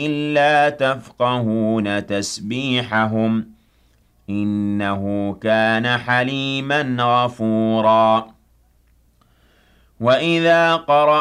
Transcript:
إِلَّا تَفْقَهُونَ تَسْبِيحَهُمْ إِنَّهُ كَانَ حَلِيمًا غَفُورًا وَإِذَا قَرَأْتَ